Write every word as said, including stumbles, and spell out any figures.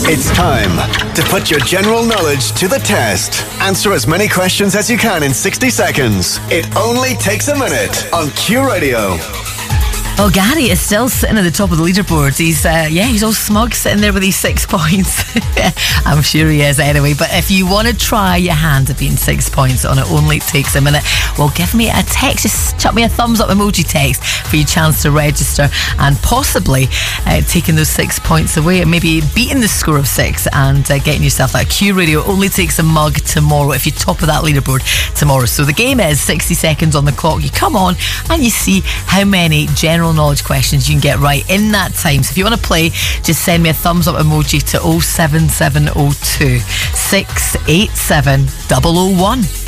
It's time to put your general knowledge to the test. Answer as many questions as you can in sixty seconds. It only takes a minute on Q Radio. Oh, Gary is still sitting at the top of the leaderboard. He's, uh, yeah, he's all smug sitting there with these six points. I'm sure he is anyway. But if you want to try your hand at being six points on It Only Takes a Minute, well, give me a text. Just chuck me a thumbs up emoji text for your chance to register and possibly uh, taking those six points away and maybe beating the score of six and uh, getting yourself that Q Radio Only Takes a mug tomorrow if you're top of that leaderboard tomorrow. So the game is sixty seconds on the clock. You come on and you see how many general knowledge questions you can get right in that time. So if you want to play, just send me a thumbs up emoji to oh seven seven oh two, six eight seven, double oh one.